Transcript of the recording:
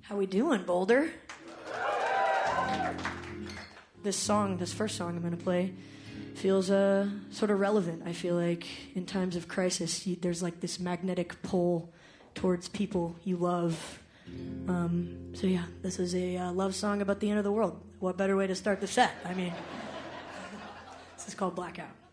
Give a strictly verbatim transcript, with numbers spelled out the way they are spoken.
How we doing, Boulder? This song, this first song I'm going to play, feels uh, sort of relevant. I feel like in times of crisis, you, there's like this magnetic pull towards people you love. Um, so yeah, this is a uh, love song about the end of the world. What better way to start the set? I mean, this is called Blackout.